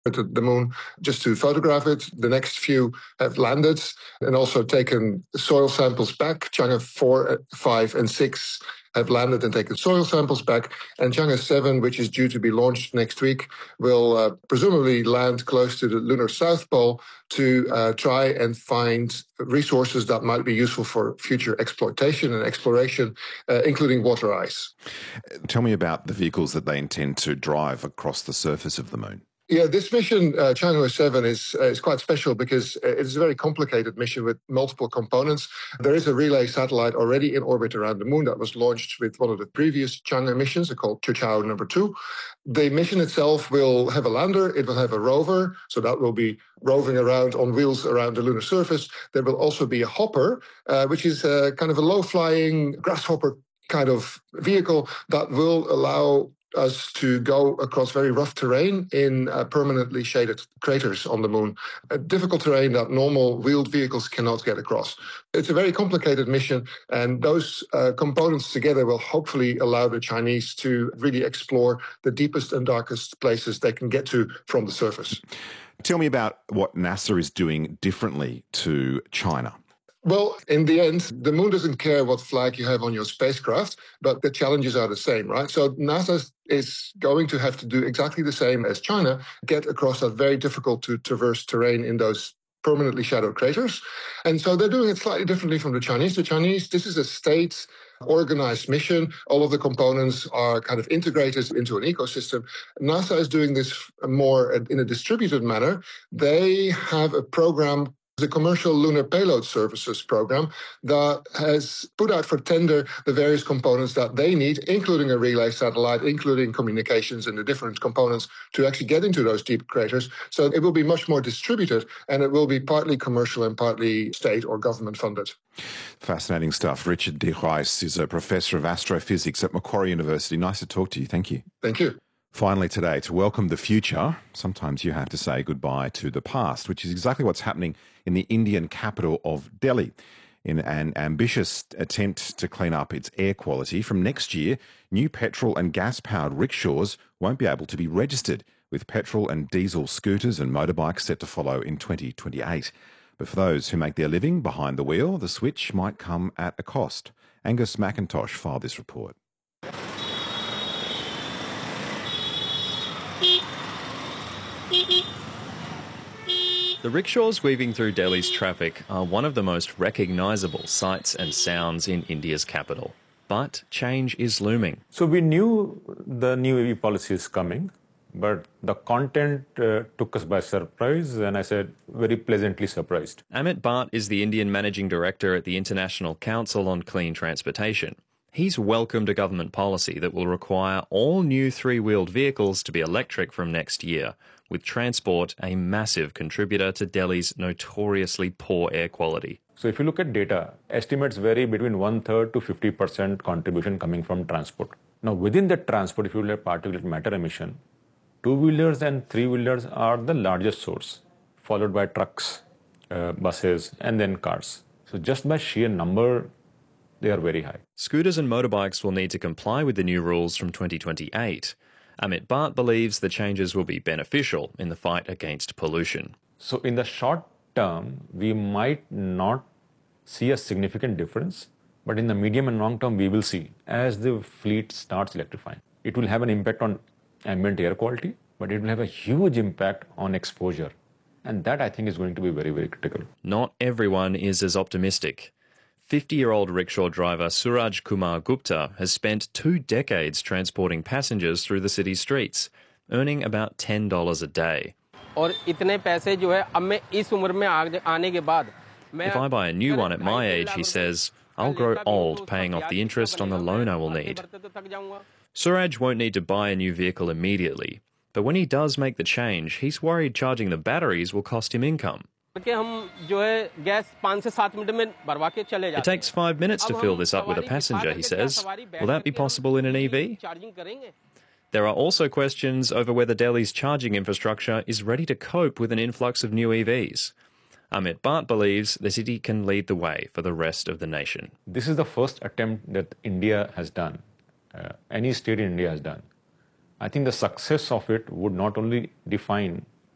to the moon just to photograph it. The next few have landed and also taken soil samples back. Chang'e 4, 5, and 6 have landed and taken soil samples back. And Chang'e 7, which is due to be launched next week, will presumably land close to the lunar South Pole to try and find resources that might be useful for future exploitation and exploration, including water ice. Tell me about the vehicles that they intend to drive across the surface of the moon. Yeah, this mission, Chang'e 7, is quite special because it's a very complicated mission with multiple components. There is a relay satellite already in orbit around the moon that was launched with one of the previous Chang'e missions, called Chichao number 2. The mission itself will have a lander, it will have a rover, so that will be roving around on wheels around the lunar surface. There will also be a hopper, which is kind of a low-flying grasshopper kind of vehicle that will allow us to go across very rough terrain in permanently shaded craters on the moon. A difficult terrain that normal wheeled vehicles cannot get across. It's a very complicated mission, and those components together will hopefully allow the Chinese to really explore the deepest and darkest places they can get to from the surface. Tell me about what NASA is doing differently to China. Well, in the end, the moon doesn't care what flag you have on your spacecraft, but the challenges are the same, right? So NASA is going to have to do exactly the same as China, get across that very difficult to traverse terrain in those permanently shadowed craters. And so they're doing it slightly differently from the Chinese. The Chinese, this is a state organized mission. All of the components are kind of integrated into an ecosystem. NASA is doing this more in a distributed manner. They have a program, the Commercial Lunar Payload Services program, that has put out for tender the various components that they need, including a relay satellite, including communications and the different components to actually get into those deep craters. So it will be much more distributed, and it will be partly commercial and partly state or government funded. Fascinating stuff. Richard de Rijs is a professor of astrophysics at Macquarie University. Nice to talk to you. Thank you. Thank you. Finally today, to welcome the future, sometimes you have to say goodbye to the past, which is exactly what's happening in the Indian capital of Delhi. In an ambitious attempt to clean up its air quality, from next year, new petrol and gas-powered rickshaws won't be able to be registered, with petrol and diesel scooters and motorbikes set to follow in 2028. But for those who make their living behind the wheel, the switch might come at a cost. Angus McIntosh filed this report. The rickshaws weaving through Delhi's traffic are one of the most recognisable sights and sounds in India's capital. But change is looming. So we knew the new EV policy is coming, but the content took us by surprise, and I said very pleasantly surprised. Amit Bhatt is the Indian Managing Director at the International Council on Clean Transportation. He's welcomed a government policy that will require all new three-wheeled vehicles to be electric from next year, with transport a massive contributor to Delhi's notoriously poor air quality. So if you look at data, estimates vary between 1/3 to 50% contribution coming from transport. Now within that transport, if you look at particulate matter emission, two-wheelers and three-wheelers are the largest source, followed by trucks, buses, and then cars. So just by sheer number, they are very high. Scooters and motorbikes will need to comply with the new rules from 2028. Amit Bhatt believes the changes will be beneficial in the fight against pollution. So in the short term, we might not see a significant difference, but in the medium and long term, we will see as the fleet starts electrifying. It will have an impact on ambient air quality, but it will have a huge impact on exposure. And that, I think, is going to be very, very critical. Not everyone is as optimistic. 50-year-old rickshaw driver Suraj Kumar Gupta has spent 2 decades transporting passengers through the city's streets, earning about $10 a day. If I buy a new one at my age, he says, I'll grow old paying off the interest on the loan I will need. Suraj won't need to buy a new vehicle immediately, but when he does make the change, he's worried charging the batteries will cost him income. It takes 5 minutes to fill this up with a passenger, he says. Will that be possible in an EV? There are also questions over whether Delhi's charging infrastructure is ready to cope with an influx of new EVs. Amit Bhatt believes the city can lead the way for the rest of the nation. This is the first attempt that India has done, any state in India has done. I think the success of it would not only define